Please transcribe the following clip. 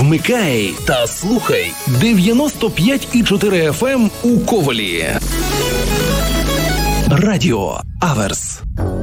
Вмикай та слухай 95,4 FM у Ковелі. Радіо Аверс.